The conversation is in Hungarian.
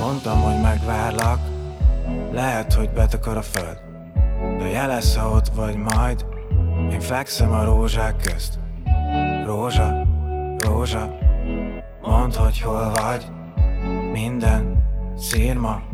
Mondtam, hogy megvárlak, lehet, hogy betakar a föld, de jelesz, ha ott vagy majd. Én fekszem a rózsák közt. Rózsa, rózsa, mondd, hogy hol vagy. Minden szírma